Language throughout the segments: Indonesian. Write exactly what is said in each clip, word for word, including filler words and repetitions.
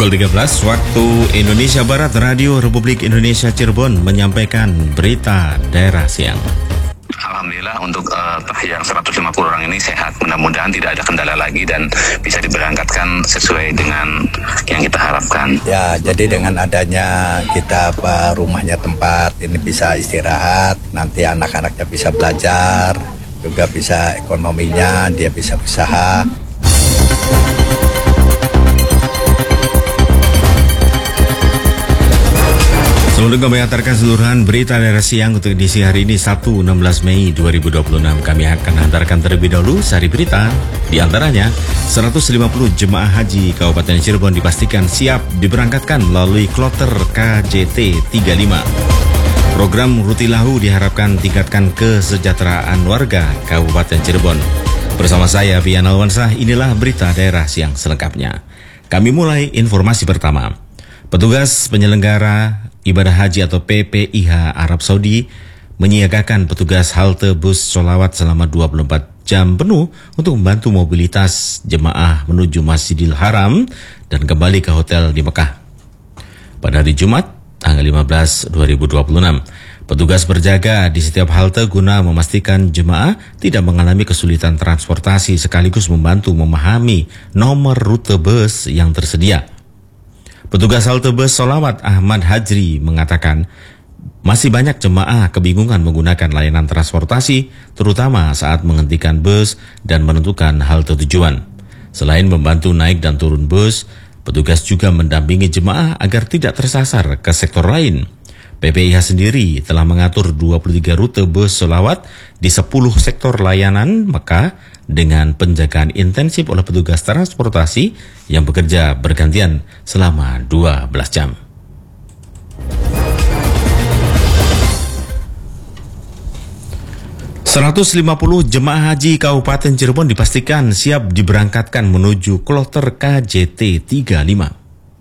Pukul tiga belas waktu Indonesia Barat, Radio Republik Indonesia Cirebon menyampaikan berita daerah siang. Alhamdulillah untuk uh, yang seratus lima puluh orang ini sehat. Mudah-mudahan tidak ada kendala lagi dan bisa diberangkatkan sesuai dengan yang kita harapkan. Ya, jadi dengan adanya kita apa, rumahnya tempat ini bisa istirahat, nanti anak-anaknya bisa belajar, juga bisa ekonominya, dia bisa usaha. Sebelum kami antarkan seluruhan berita daerah siang untuk edisi hari ini Sabtu enam belas Mei dua ribu dua puluh enam, kami akan hantarkan terlebih dahulu sari berita. Di antaranya, seratus lima puluh jemaah haji Kabupaten Cirebon dipastikan siap diberangkatkan melalui kloter K J T tiga puluh lima. Program Rutilahu diharapkan tingkatkan kesejahteraan warga Kabupaten Cirebon. Bersama saya, Fian Alwansah, inilah berita daerah siang selengkapnya. Kami mulai informasi pertama. Petugas penyelenggara ibadah haji atau P P I H Arab Saudi menyiagakan petugas halte bus sholawat selama dua puluh empat jam penuh untuk membantu mobilitas jemaah menuju Masjidil Haram dan kembali ke hotel di Mekah. Pada hari Jumat, tanggal lima belas Mei dua ribu dua puluh enam, petugas berjaga di setiap halte guna memastikan jemaah tidak mengalami kesulitan transportasi sekaligus membantu memahami nomor rute bus yang tersedia. Petugas halte bus sholawat Ahmad Hajri mengatakan masih banyak jemaah kebingungan menggunakan layanan transportasi, terutama saat menghentikan bus dan menentukan halte tujuan. Selain membantu naik dan turun bus, petugas juga mendampingi jemaah agar tidak tersasar ke sektor lain. P P I H sendiri telah mengatur dua puluh tiga rute bus sholawat di sepuluh sektor layanan Mekah dengan penjagaan intensif oleh petugas transportasi yang bekerja bergantian selama dua belas jam. seratus lima puluh jemaah haji Kabupaten Cirebon dipastikan siap diberangkatkan menuju kloter K J T tiga puluh lima.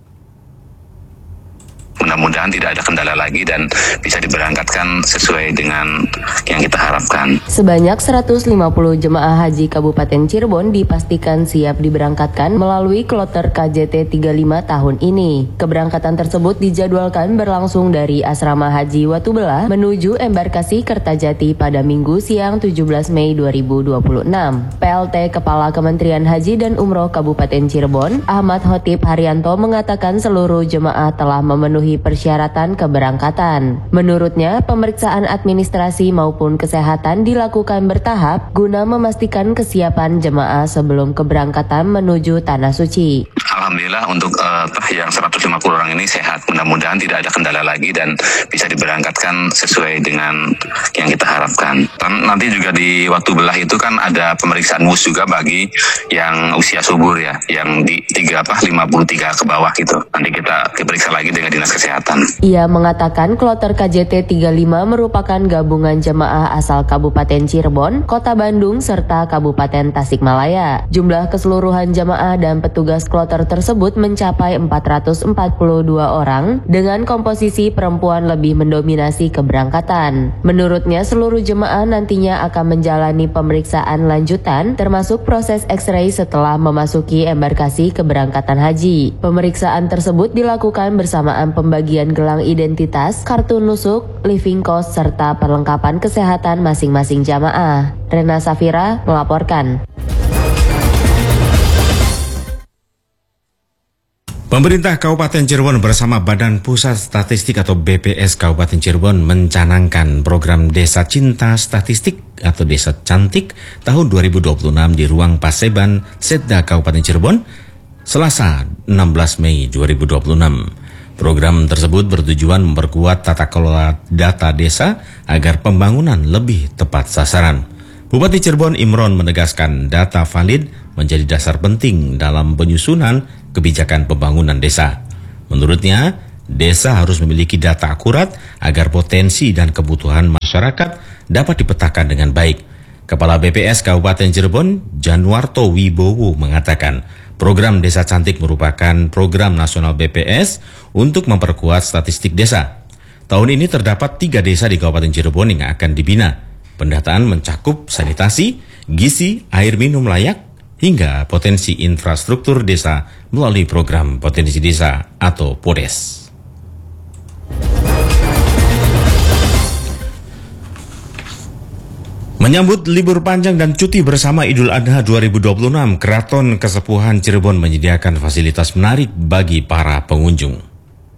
Mudah-mudahan tidak ada kendala lagi dan bisa diberangkatkan sesuai dengan yang kita harapkan. Sebanyak seratus lima puluh jemaah haji Kabupaten Cirebon dipastikan siap diberangkatkan melalui kloter K J T tiga puluh lima tahun ini. Keberangkatan tersebut dijadwalkan berlangsung dari Asrama Haji Watubelah menuju embarkasi Kertajati pada Minggu siang tujuh belas Mei dua ribu dua puluh enam. P L T Kepala Kementerian Haji dan Umroh Kabupaten Cirebon, Ahmad Khotib Haryanto mengatakan seluruh jemaah telah memenuhi persyaratan keberangkatan. Menurutnya, pemeriksaan administrasi maupun kesehatan dilakukan bertahap guna memastikan kesiapan jemaah sebelum keberangkatan menuju Tanah Suci. Alhamdulillah untuk uh, yang seratus lima puluh orang ini sehat. Mudah-mudahan tidak ada kendala lagi dan bisa diberangkatkan sesuai dengan yang kita harapkan. Dan nanti juga di Watubelah itu kan ada pemeriksaan W U S juga bagi yang usia subur ya, yang di tiga apa lima puluh tiga ke bawah gitu. Nanti kita diperiksa lagi dengan Dinas Kesehatan. Ia mengatakan kloter K J T tiga puluh lima merupakan gabungan jemaah asal Kabupaten Cirebon, Kota Bandung, serta Kabupaten Tasikmalaya. Jumlah keseluruhan jemaah dan petugas kloter tersebut mencapai empat ratus empat puluh dua orang dengan komposisi perempuan lebih mendominasi keberangkatan. Menurutnya seluruh jemaah nantinya akan menjalani pemeriksaan lanjutan termasuk proses X-ray setelah memasuki embarkasi keberangkatan haji. Pemeriksaan tersebut dilakukan bersamaan pembagian gelang identitas, kartu nusuk, living cost, serta perlengkapan kesehatan masing-masing jamaah. Rena Safira melaporkan. Pemerintah Kabupaten Cirebon bersama Badan Pusat Statistik atau B P S Kabupaten Cirebon mencanangkan program Desa Cinta Statistik atau Desa Cantik tahun dua ribu dua puluh enam di ruang Paseban, Setda Kabupaten Cirebon, Selasa enam belas Mei dua ribu dua puluh enam. Program tersebut bertujuan memperkuat tata kelola data desa agar pembangunan lebih tepat sasaran. Bupati Cirebon Imron menegaskan data valid menjadi dasar penting dalam penyusunan kebijakan pembangunan desa. Menurutnya, desa harus memiliki data akurat agar potensi dan kebutuhan masyarakat dapat dipetakan dengan baik. Kepala B P S Kabupaten Cirebon, Januarto Wibowo mengatakan, program Desa Cantik merupakan program nasional B P S untuk memperkuat statistik desa. Tahun ini terdapat tiga desa di Kabupaten Cirebon yang akan dibina. Pendataan mencakup sanitasi, gizi, air minum layak, hingga potensi infrastruktur desa melalui program potensi desa atau PODES. Menyambut libur panjang dan cuti bersama Idul Adha dua ribu dua puluh enam, Keraton Kasepuhan Cirebon menyediakan fasilitas menarik bagi para pengunjung.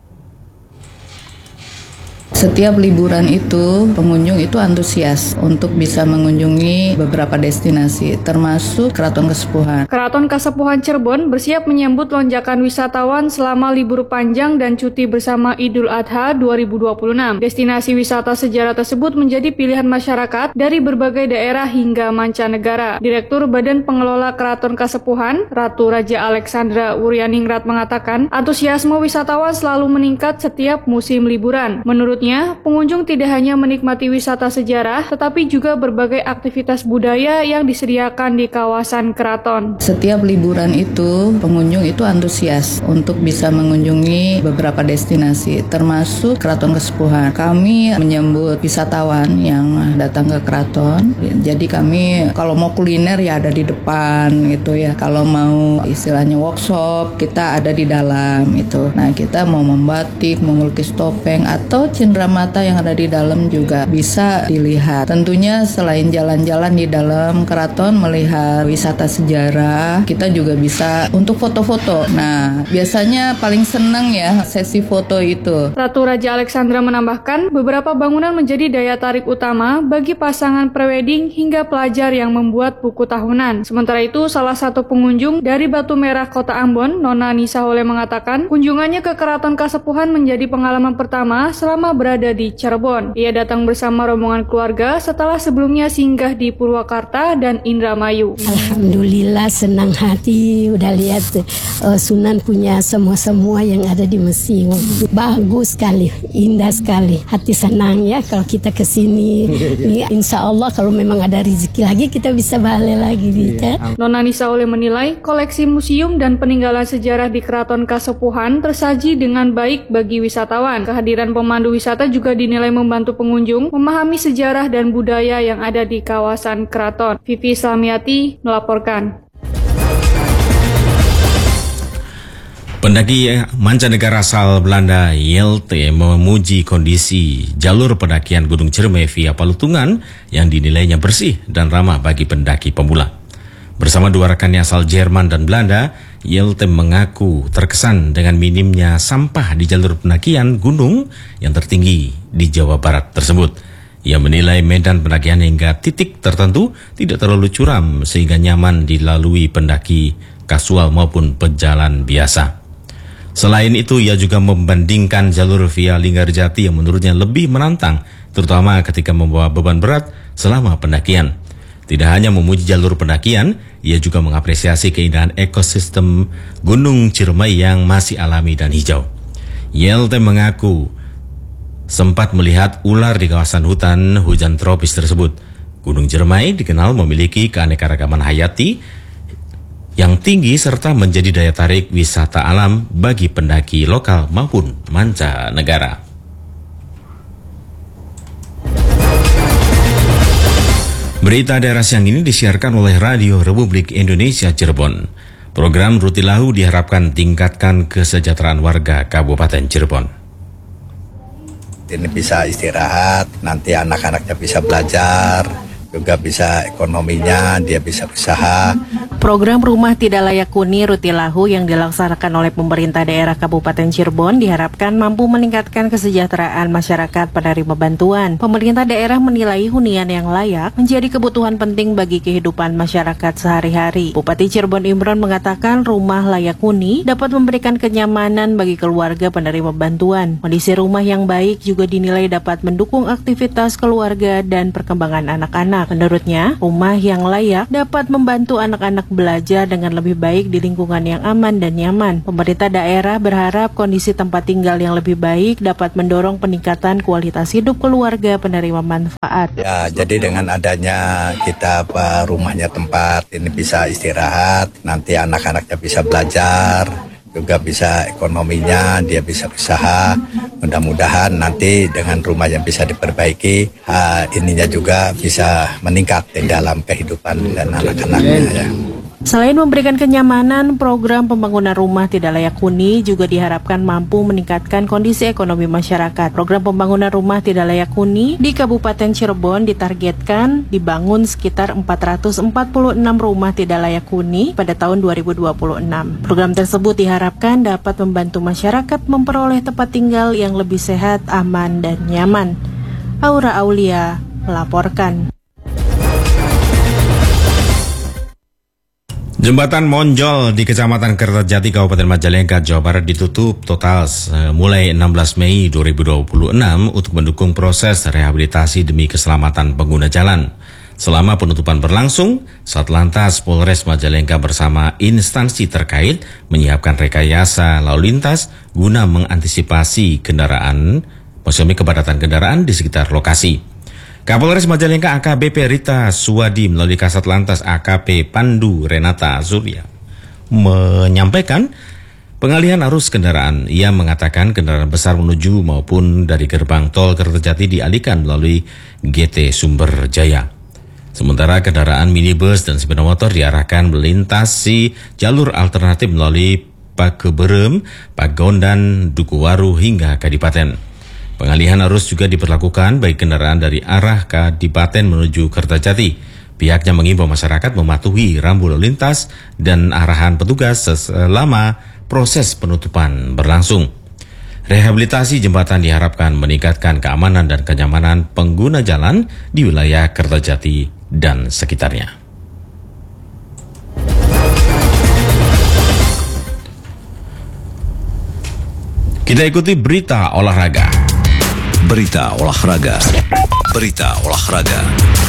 Setiap liburan itu, pengunjung itu antusias untuk bisa mengunjungi beberapa destinasi, termasuk Keraton Kasepuhan. Keraton Kasepuhan Cirebon bersiap menyambut lonjakan wisatawan selama libur panjang dan cuti bersama Idul Adha dua ribu dua puluh enam. Destinasi wisata sejarah tersebut menjadi pilihan masyarakat dari berbagai daerah hingga mancanegara. Direktur Badan Pengelola Keraton Kasepuhan, Ratu Raja Alexandra Wuryaningrat mengatakan, antusiasme wisatawan selalu meningkat setiap musim liburan. Menurutnya, pengunjung tidak hanya menikmati wisata sejarah, tetapi juga berbagai aktivitas budaya yang disediakan di kawasan keraton. Setiap liburan itu, pengunjung itu antusias untuk bisa mengunjungi beberapa destinasi, termasuk Keraton Kasepuhan. Kami menyambut wisatawan yang datang ke keraton. Jadi kami kalau mau kuliner ya ada di depan gitu ya. Kalau mau istilahnya workshop, kita ada di dalam itu. Nah, kita mau membatik, melukis topeng atau mata yang ada di dalam juga bisa dilihat. Tentunya selain jalan-jalan di dalam keraton melihat wisata sejarah, kita juga bisa untuk foto-foto. Nah, biasanya paling senang ya sesi foto itu. Ratu Raja Alexandra menambahkan, beberapa bangunan menjadi daya tarik utama bagi pasangan prewedding hingga pelajar yang membuat buku tahunan. Sementara itu, salah satu pengunjung dari Batu Merah, Kota Ambon, Nona Nisa Hole mengatakan, kunjungannya ke Keraton Kasepuhan menjadi pengalaman pertama selama berada di Cirebon. Ia datang bersama rombongan keluarga setelah sebelumnya singgah di Purwakarta dan Indramayu. Alhamdulillah, senang hati udah lihat uh, Sunan punya semua-semua yang ada di museum. Bagus sekali, indah sekali. Hati senang ya kalau kita ke sini. Insya Allah kalau memang ada rezeki lagi kita bisa balik lagi. Gitu. Nona Nisa Ole menilai koleksi museum dan peninggalan sejarah di Keraton Kasepuhan tersaji dengan baik bagi wisatawan. Kehadiran pemandu wisata juga dinilai membantu pengunjung memahami sejarah dan budaya yang ada di kawasan keraton. Vivi Slamiati melaporkan. Pendaki mancanegara asal Belanda Y L T memuji kondisi jalur pendakian Gunung Ciremai via Palutungan yang dinilainya bersih dan ramah bagi pendaki pemula. Bersama dua rekannya asal Jerman dan Belanda, Y L T mengaku terkesan dengan minimnya sampah di jalur pendakian gunung yang tertinggi di Jawa Barat tersebut. Ia menilai medan pendakian hingga titik tertentu tidak terlalu curam sehingga nyaman dilalui pendaki kasual maupun pejalan biasa. Selain itu, ia juga membandingkan jalur via Linggarjati yang menurutnya lebih menantang, terutama ketika membawa beban berat selama pendakian. Tidak hanya memuji jalur pendakian, ia juga mengapresiasi keindahan ekosistem Gunung Ciremai yang masih alami dan hijau. Y L T mengaku sempat melihat ular di kawasan hutan hujan tropis tersebut. Gunung Ciremai dikenal memiliki keanekaragaman hayati yang tinggi serta menjadi daya tarik wisata alam bagi pendaki lokal maupun mancanegara. Berita daerah siang ini disiarkan oleh Radio Republik Indonesia Cirebon. Program Rutilahu diharapkan tingkatkan kesejahteraan warga Kabupaten Cirebon. Ini bisa istirahat, nanti anak-anaknya bisa belajar, juga bisa ekonominya, dia bisa usaha. Program Rumah Tidak Layak Huni Rutilahu yang dilaksanakan oleh pemerintah daerah Kabupaten Cirebon diharapkan mampu meningkatkan kesejahteraan masyarakat penerima bantuan. Pemerintah daerah menilai hunian yang layak menjadi kebutuhan penting bagi kehidupan masyarakat sehari-hari. Bupati Cirebon Imron mengatakan rumah layak huni dapat memberikan kenyamanan bagi keluarga penerima bantuan. Kondisi rumah yang baik juga dinilai dapat mendukung aktivitas keluarga dan perkembangan anak-anak. Menurutnya, rumah yang layak dapat membantu anak-anak belajar dengan lebih baik di lingkungan yang aman dan nyaman. Pemerintah daerah berharap kondisi tempat tinggal yang lebih baik dapat mendorong peningkatan kualitas hidup keluarga penerima manfaat. Ya, jadi dengan adanya kita apa, rumahnya tempat ini bisa istirahat, nanti anak-anaknya bisa belajar, juga bisa ekonominya, dia bisa usaha. Mudah-mudahan nanti dengan rumah yang bisa diperbaiki, uh, ininya juga bisa meningkat di dalam kehidupan dan anak-anaknya ya. Selain memberikan kenyamanan, program pembangunan rumah tidak layak huni juga diharapkan mampu meningkatkan kondisi ekonomi masyarakat. Program pembangunan rumah tidak layak huni di Kabupaten Cirebon ditargetkan dibangun sekitar empat ratus empat puluh enam rumah tidak layak huni pada tahun dua ribu dua puluh enam. Program tersebut diharapkan dapat membantu masyarakat memperoleh tempat tinggal yang lebih sehat, aman, dan nyaman. Aura Aulia melaporkan. Jembatan Monjol di Kecamatan Kertajati, Kabupaten Majalengka, Jawa Barat ditutup total mulai enam belas Mei dua ribu dua puluh enam untuk mendukung proses rehabilitasi demi keselamatan pengguna jalan. Selama penutupan berlangsung, Satlantas Polres Majalengka bersama instansi terkait menyiapkan rekayasa lalu lintas guna mengantisipasi kendaraan, maksudnya kepadatan kendaraan di sekitar lokasi. Kapolres Majalengka A K B P Rita Suwadi melalui Kasat Lantas A K P Pandu Renata Surya menyampaikan pengalihan arus kendaraan. Ia mengatakan kendaraan besar menuju maupun dari gerbang tol Kertajati dialihkan melalui G T Sumber Jaya. Sementara kendaraan minibus dan sepeda motor diarahkan melintasi jalur alternatif melalui Pakeberem, Pagondan, Dukuwaru hingga Kadipaten. Pengalihan arus juga diberlakukan baik kendaraan dari arah Kadipaten menuju Kertajati. Pihaknya mengimbau masyarakat mematuhi rambu lalu lintas dan arahan petugas selama proses penutupan berlangsung. Rehabilitasi jembatan diharapkan meningkatkan keamanan dan kenyamanan pengguna jalan di wilayah Kertajati dan sekitarnya. Kita ikuti berita olahraga. Berita olahraga. Berita olahraga.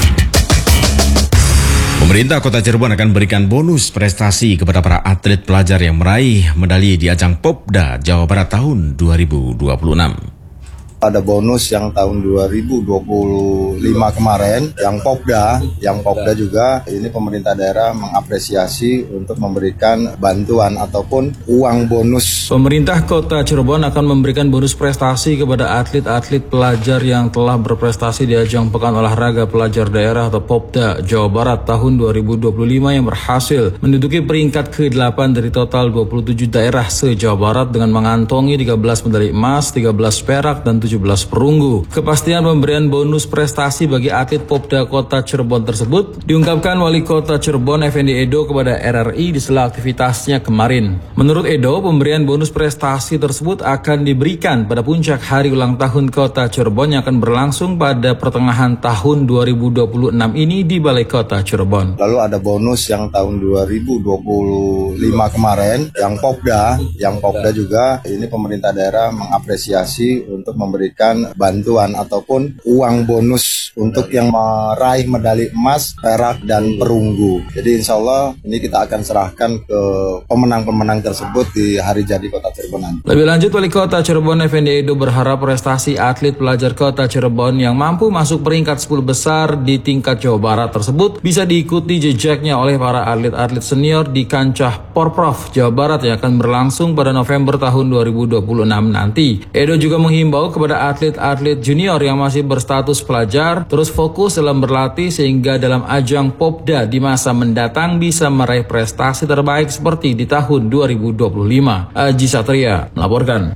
Pemerintah Kota Cirebon akan berikan bonus prestasi kepada para atlet pelajar yang meraih medali di ajang Popda Jawa Barat tahun dua ribu dua puluh enam. Ada bonus yang tahun dua ribu dua puluh lima kemarin, yang Popda, yang Popda juga ini pemerintah daerah mengapresiasi untuk memberikan bantuan ataupun uang bonus. Pemerintah Kota Cirebon akan memberikan bonus prestasi kepada atlet-atlet pelajar yang telah berprestasi di ajang Pekan Olahraga Pelajar Daerah atau Popda Jawa Barat tahun dua ribu dua puluh lima yang berhasil menduduki peringkat ke delapan dari total dua puluh tujuh daerah se-Jawa Barat dengan mengantongi tiga belas medali emas, tiga belas perak, dan tujuh belas perunggu. Kepastian pemberian bonus prestasi bagi atlet Popda Kota Cirebon tersebut diungkapkan Wali Kota Cirebon Effendi Edo kepada R R I di sela aktivitasnya kemarin. Menurut Edo, pemberian bonus prestasi tersebut akan diberikan pada puncak hari ulang tahun Kota Cirebon yang akan berlangsung pada pertengahan tahun dua ribu dua puluh enam ini di Balai Kota Cirebon. Lalu ada bonus yang tahun dua ribu dua puluh lima kemarin, yang Popda, yang Popda juga ini pemerintah daerah mengapresiasi untuk memberikan memberikan bantuan ataupun uang bonus untuk yang meraih medali emas, perak, dan perunggu. Jadi insya Allah ini kita akan serahkan ke pemenang-pemenang tersebut di hari jadi Kota Cirebon nanti. Lebih lanjut, Wali Kota Cirebon Effendi Edo berharap prestasi atlet pelajar Kota Cirebon yang mampu masuk peringkat sepuluh besar di tingkat Jawa Barat tersebut bisa diikuti jejaknya oleh para atlet-atlet senior di kancah Porprov Jawa Barat yang akan berlangsung pada November tahun dua ribu dua puluh enam nanti. Edo juga menghimbau kepada atlet-atlet junior yang masih berstatus pelajar terus fokus dalam berlatih sehingga dalam ajang Popda di masa mendatang bisa meraih prestasi terbaik seperti di tahun dua ribu dua puluh lima. Aji Satria melaporkan.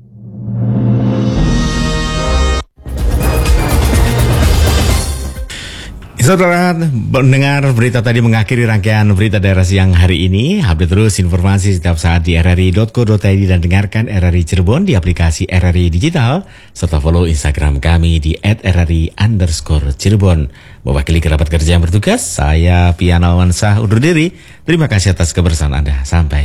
Saudara mendengar berita tadi mengakhiri rangkaian berita daerah siang hari ini. Update terus informasi setiap saat di r r i dot co dot i d dan dengarkan R R I Cirebon di aplikasi R R I Digital serta follow Instagram kami di at r r i underscore Cirebon. Mewakili kerabat kerja yang bertugas, saya Piana Wansah undur diri. Terima kasih atas kebersamaan Anda. Sampai